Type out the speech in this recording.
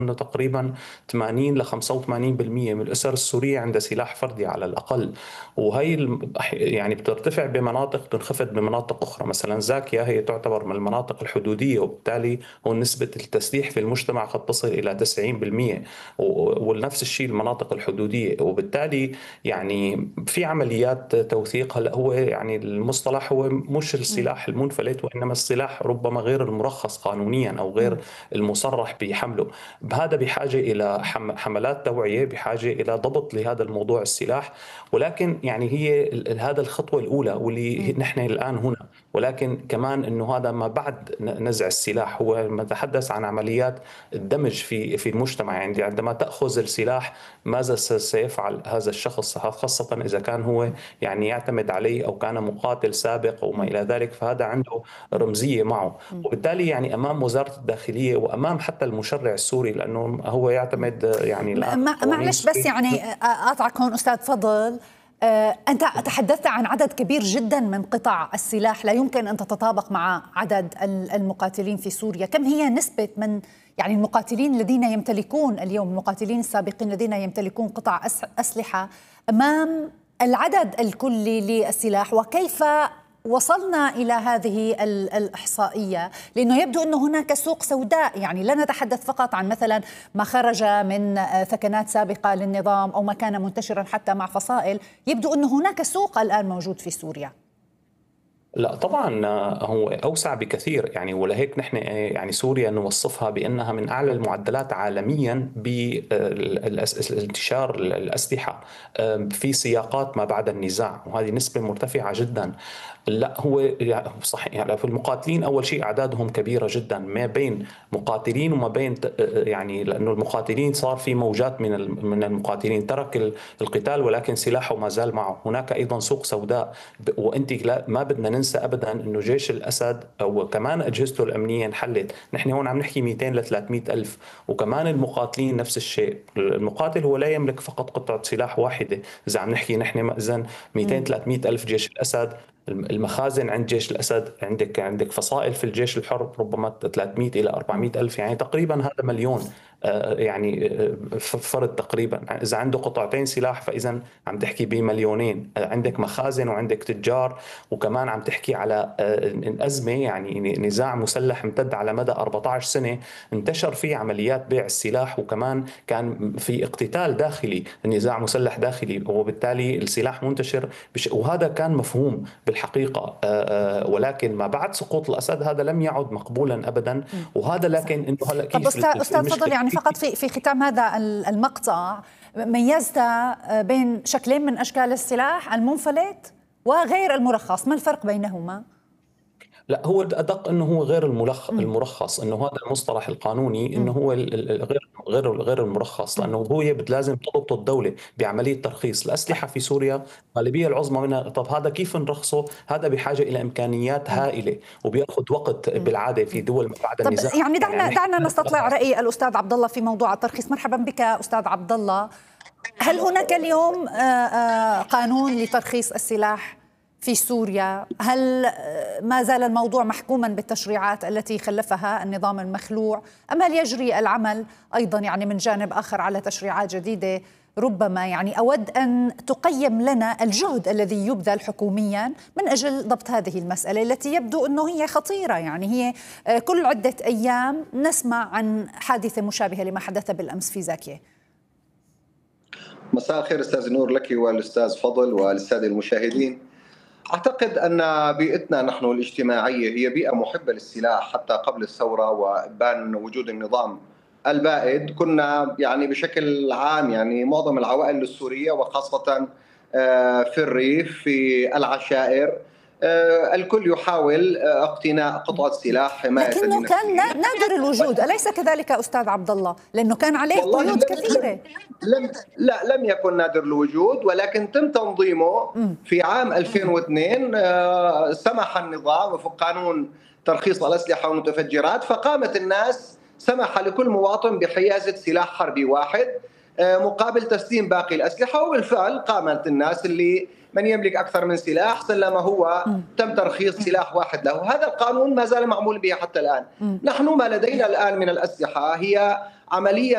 أنه تقريبا 80 ل 85% من الأسر السورية عندها سلاح فردي على الأقل. وهي يعني بترتفع بمناطق تنخفض بمناطق أخرى. مثلا زاكيا هي تعتبر من المناطق الحدودية، وبالتالي هو نسبة التسليح في المجتمع قد تصل إلى 90%، ونفس الشيء المناطق الحدودية. وبالتالي يعني في عمليات توثيق. هلا هو يعني المصطلح هو مش مم. السلاح المنفلت، وإنما السلاح ربما غير المرخص قانونيا أو غير مم. المصرح بحمله. هذا بحاجة إلى حملات توعية، بحاجة إلى ضبط لهذا الموضوع السلاح. ولكن يعني هي هذا الخطوة الأولى واللي مم. نحن الآن هنا. ولكن كمان أنه هذا ما بعد نزع السلاح، هو نتحدث عن عمليات الدمج في المجتمع. يعني عندما تأخذ السلاح ماذا سيفعل هذا الشخص، خاصة إذا كان هو يعني يعتمد عليه أو كان مقاتل سابق أو ما مم. إلى ذلك، فهذا عنده رمزية معه. مم. وبالتالي يعني أمام وزارة الداخلية وأمام حتى المشرع السوري، لأنه هو يعتمد يعني الآن القوانين معلش بس السورية. يعني أقاطعك هون أستاذ فضل. أنت تحدثت عن عدد كبير جدا من قطع السلاح لا يمكن أن تتطابق مع عدد المقاتلين في سوريا. كم هي نسبة من يعني المقاتلين الذين يمتلكون اليوم، المقاتلين السابقين الذين يمتلكون قطع أسلحة أمام العدد الكلي للسلاح؟ وكيف وصلنا إلى هذه الإحصائية؟ لأنه يبدو أن هناك سوق سوداء. يعني لا نتحدث فقط عن مثلا ما خرج من ثكنات سابقة للنظام أو ما كان منتشرا حتى مع فصائل. يبدو أن هناك سوق الآن موجود في سوريا. لا طبعا، هو أوسع بكثير يعني. ولهيك نحن يعني سوريا نوصفها بأنها من أعلى المعدلات عالميا بانتشار الأسلحة في سياقات ما بعد النزاع، وهذه نسبة مرتفعة جدا. لا هو يعني صحيح، يعني في المقاتلين أول شيء أعدادهم كبيرة جدا، ما بين مقاتلين وما بين يعني لأنه المقاتلين صار في موجات من المقاتلين ترك القتال ولكن سلاحه ما زال معه. هناك أيضا سوق سوداء. وانت لا ما بدنا ننسى ابدا انه جيش الاسد او كمان اجهزته الامنيه انحلت. نحن هون عم نحكي 200 ل 300 الف، وكمان المقاتلين نفس الشيء. المقاتل هو لا يملك فقط قطعه سلاح واحده. اذا عم نحكي نحن اذا 200 300 الف جيش الاسد، المخازن عند جيش الأسد، عندك فصائل في الجيش الحر ربما 300 إلى 400 ألف، يعني تقريبا هذا مليون. يعني فرد تقريبا. إذا عنده قطعتين سلاح فإذا عم تحكي بمليونين. عندك مخازن وعندك تجار، وكمان عم تحكي على أزمة، يعني نزاع مسلح امتد على مدى 14 سنة، انتشر فيه عمليات بيع السلاح، وكمان كان في اقتتال داخلي، نزاع مسلح داخلي، وبالتالي السلاح منتشر وهذا كان مفهوم بالحقيقة. ولكن ما بعد سقوط الأسد هذا لم يعد مقبولا أبدا. وهذا لكن إنه هلا طب كيف أستاذ فضل، المشكلة يعني فقط في ختام هذا المقطع، ميزت بين شكلين من أشكال السلاح، المنفلت وغير المرخص، ما الفرق بينهما؟ لا هو الأدق أنه هو غير المرخص، أنه هذا المصطلح القانوني أنه مم. هو غير المرخص، لأنه هو لازم تضبط الدولة بعملية ترخيص الأسلحة في سوريا. الغالبية العظمى منها. طب هذا كيف نرخصه؟ هذا بحاجة إلى إمكانيات مم. هائلة، وبيأخذ وقت مم. بالعادة في دول ما بعد طب النزاع. يعني يعني عم نحكي دعنا 3 4 نستطلع رأي الأستاذ عبد الله في موضوع الترخيص. مرحبا بك أستاذ عبد الله. هل هناك اليوم قانون لترخيص السلاح في سوريا؟ هل ما زال الموضوع محكوما بالتشريعات التي خلفها النظام المخلوع، أم هل يجري العمل أيضا يعني من جانب آخر على تشريعات جديدة؟ ربما يعني أود أن تقيم لنا الجهد الذي يبذل حكوميا من أجل ضبط هذه المسألة التي يبدو أنه هي خطيرة. يعني هي كل عدة أيام نسمع عن حادثة مشابهة لما حدث بالأمس في زاكية. مساء الخير أستاذ نور لك والأستاذ فضل والسادة المشاهدين. أعتقد أن بيئتنا نحن الاجتماعية هي بيئة محبة للسلاح. حتى قبل الثورة وإبان وجود النظام البائد كنا يعني بشكل عام يعني معظم العوائل السورية وخاصة في الريف في العشائر الكل يحاول اقتناء قطعة سلاح حماية لكنه كان لنفسه. نادر الوجود، أليس كذلك أستاذ عبد الله؟ لأنه كان عليه والله قيود كثيرة. لم يكن نادر الوجود، ولكن تم تنظيمه في عام 2002. سمح النظام وفق قانون ترخيص الأسلحة والمتفجرات، فقامت الناس سمح لكل مواطن بحيازة سلاح حربي واحد مقابل تسليم باقي الأسلحة. وبالفعل قامت الناس اللي من يملك أكثر من سلاح سلم هو تم ترخيص سلاح واحد له. هذا القانون ما زال معمول به حتى الآن. نحن ما لدينا الآن من الأسلحة هي عملية